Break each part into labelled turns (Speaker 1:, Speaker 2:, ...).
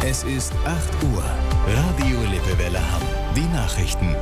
Speaker 1: Es ist 8 Uhr. Radio Lippewelle Hamm. Die Nachrichten.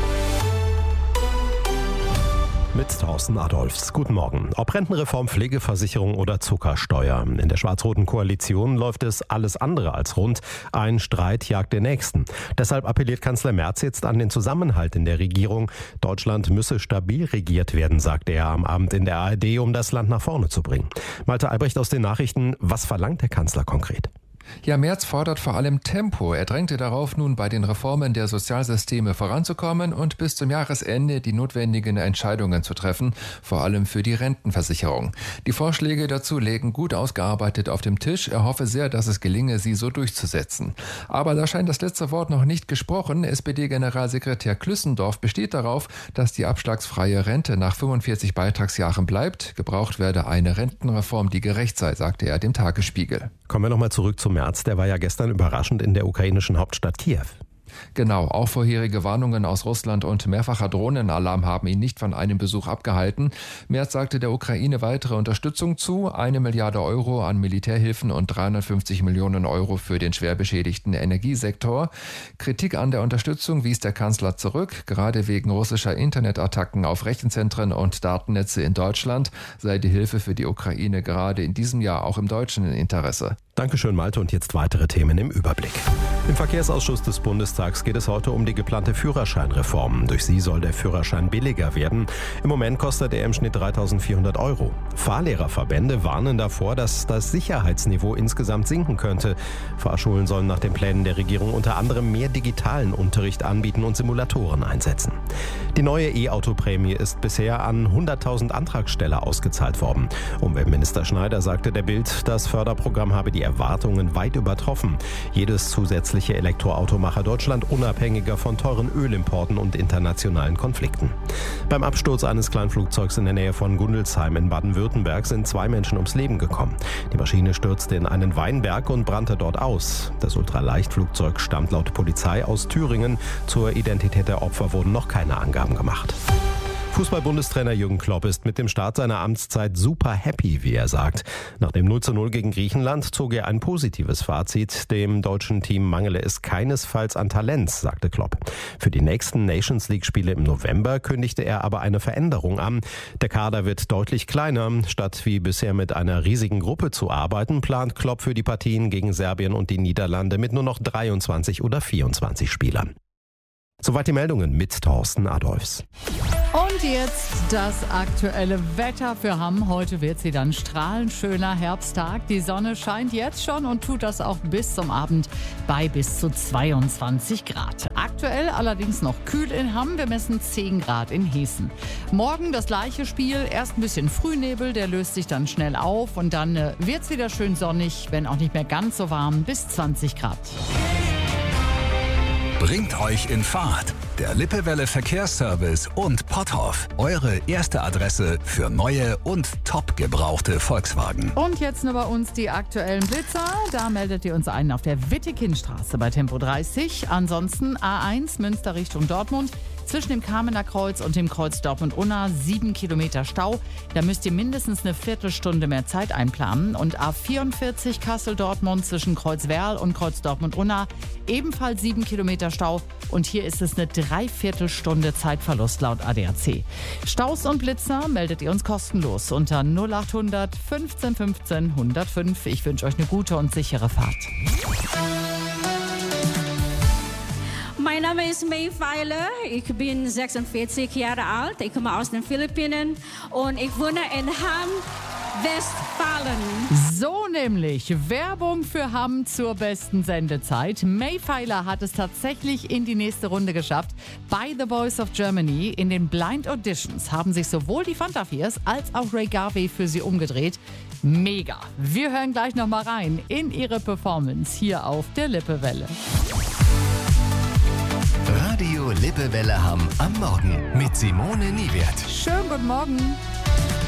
Speaker 2: Mit Thorsten Adolfs. Guten Morgen. Ob Rentenreform, Pflegeversicherung oder Zuckersteuer. In der schwarz-roten Koalition läuft es alles andere als rund. Ein Streit jagt den nächsten. Deshalb appelliert Kanzler Merz jetzt an den Zusammenhalt in der Regierung. Deutschland müsse stabil regiert werden, sagte er am Abend in der ARD, um das Land nach vorne zu bringen. Malte Albrecht aus den Nachrichten. Was verlangt der Kanzler konkret?
Speaker 3: Ja, Merz fordert vor allem Tempo. Er drängte darauf, nun bei den Reformen der Sozialsysteme voranzukommen und bis zum Jahresende die notwendigen Entscheidungen zu treffen, vor allem für die Rentenversicherung. Die Vorschläge dazu lägen gut ausgearbeitet auf dem Tisch. Er hoffe sehr, dass es gelinge, sie so durchzusetzen. Aber da scheint das letzte Wort noch nicht gesprochen. SPD-Generalsekretär Klüssendorf besteht darauf, dass die abschlagsfreie Rente nach 45 Beitragsjahren bleibt. Gebraucht werde eine Rentenreform, die gerecht sei, sagte er dem Tagesspiegel.
Speaker 2: Kommen wir nochmal zurück zum Merz. Der war ja gestern überraschend in der ukrainischen Hauptstadt Kiew.
Speaker 3: Genau, auch vorherige Warnungen aus Russland und mehrfacher Drohnenalarm haben ihn nicht von einem Besuch abgehalten. Merz sagte der Ukraine weitere Unterstützung zu, 1 Milliarde Euro an Militärhilfen und 350 Millionen Euro für den schwer beschädigten Energiesektor. Kritik an der Unterstützung wies der Kanzler zurück. Gerade wegen russischer Internetattacken auf Rechenzentren und Datennetze in Deutschland sei die Hilfe für die Ukraine gerade in diesem Jahr auch im deutschen Interesse.
Speaker 2: Dankeschön, Malte. Und jetzt weitere Themen im Überblick. Im Verkehrsausschuss des Bundestags geht es heute um die geplante Führerscheinreform. Durch sie soll der Führerschein billiger werden. Im Moment kostet er im Schnitt 3.400 Euro. Fahrlehrerverbände warnen davor, dass das Sicherheitsniveau insgesamt sinken könnte. Fahrschulen sollen nach den Plänen der Regierung unter anderem mehr digitalen Unterricht anbieten und Simulatoren einsetzen. Die neue E-Auto-Prämie ist bisher an 100.000 Antragsteller ausgezahlt worden. Umweltminister Schneider sagte der Bild, das Förderprogramm habe die Erwartungen weit übertroffen. Jedes zusätzliche Elektroauto mache Deutschland unabhängiger von teuren Ölimporten und internationalen Konflikten. Beim Absturz eines Kleinflugzeugs in der Nähe von Gundelsheim in Baden-Württemberg sind 2 Menschen ums Leben gekommen. Die Maschine stürzte in einen Weinberg und brannte dort aus. Das Ultraleichtflugzeug stammt laut Polizei aus Thüringen. Zur Identität der Opfer wurden noch keine Angaben gemacht. Fußball-Bundestrainer Jürgen Klopp ist mit dem Start seiner Amtszeit super happy, wie er sagt. Nach dem 0:0 gegen Griechenland zog er ein positives Fazit. Dem deutschen Team mangele es keinesfalls an Talent, sagte Klopp. Für die nächsten Nations-League-Spiele im November kündigte er aber eine Veränderung an. Der Kader wird deutlich kleiner. Statt wie bisher mit einer riesigen Gruppe zu arbeiten, plant Klopp für die Partien gegen Serbien und die Niederlande mit nur noch 23 oder 24 Spielern. Soweit die Meldungen mit Thorsten Adolfs.
Speaker 4: Und jetzt das aktuelle Wetter für Hamm. Heute wird sie dann strahlend schöner Herbsttag. Die Sonne scheint jetzt schon und tut das auch bis zum Abend bei bis zu 22 Grad. Aktuell allerdings noch kühl in Hamm. Wir messen 10 Grad in Hessen. Morgen das gleiche Spiel. Erst ein bisschen Frühnebel, der löst sich dann schnell auf. Und dann wird es wieder schön sonnig, wenn auch nicht mehr ganz so warm, bis 20 Grad.
Speaker 1: Bringt euch in Fahrt. Der Lippewelle Verkehrsservice und Potthoff. Eure erste Adresse für neue und top gebrauchte Volkswagen.
Speaker 4: Und jetzt nur bei uns die aktuellen Blitzer. Da meldet ihr uns ein auf der Wittekindstraße bei Tempo 30. Ansonsten A1 Münster Richtung Dortmund. Zwischen dem Kamener Kreuz und dem Kreuz Dortmund-Unna 7 Kilometer Stau. Da müsst ihr mindestens eine Viertelstunde mehr Zeit einplanen. Und A44 Kassel-Dortmund zwischen Kreuz Werl und Kreuz Dortmund-Unna ebenfalls 7 Kilometer Stau. Und hier ist es eine Dreiviertelstunde Zeitverlust laut ADAC. Staus und Blitzer meldet ihr uns kostenlos unter 0800 15 15 105. Ich wünsche euch eine gute und sichere Fahrt.
Speaker 5: Mein Name ist May Pfeiler, ich bin 46 Jahre alt, ich komme aus den Philippinen und ich wohne in Hamm, Westfalen.
Speaker 4: So nämlich, Werbung für Hamm zur besten Sendezeit. May Pfeiler hat es tatsächlich in die nächste Runde geschafft. Bei The Voice of Germany in den Blind Auditions haben sich sowohl die Fantaviers als auch Ray Garvey für sie umgedreht. Mega. Wir hören gleich nochmal rein in ihre Performance hier auf der Lippewelle.
Speaker 1: Radio Lippewelle Hamm am Morgen mit Simone Niewert.
Speaker 4: Schönen guten Morgen.